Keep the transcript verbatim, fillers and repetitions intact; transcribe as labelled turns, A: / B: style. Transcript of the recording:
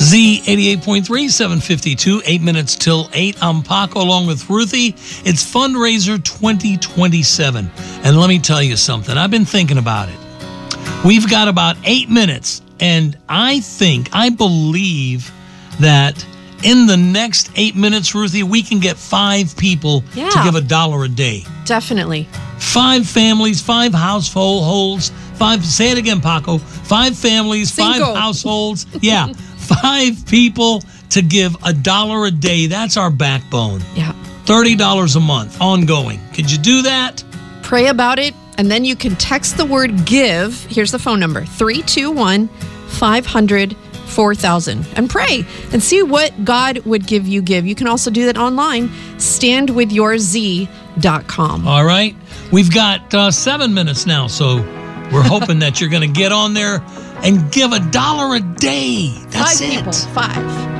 A: Z eighty-eight point three, seven fifty-two, eight minutes till eight. I'm Paco along with Ruthie. It's Fundraiser twenty twenty-seven. And let me tell you something. I've been thinking about it. We've got about eight minutes. And I think, I believe that in the next eight minutes, Ruthie, we can get five people
B: yeah,
A: to give a dollar a day.
B: Definitely.
A: Five families, five households, five, say it again, Paco. Five families,
B: Cinco.
A: five households. Yeah. Five people to give a dollar a day. That's our backbone.
B: Yeah.
A: thirty dollars a month, ongoing. Could you do that?
B: Pray about it, and then you can text the word GIVE. Here's the phone number, three two one, five hundred, four thousand. And pray and see what God would give you give. You can also do that online, stand with your z dot com.
A: All right. We've got uh, seven minutes now, so we're hoping that you're going to get on there and give a dollar a day. That's
B: Five
A: it.
B: people. Five.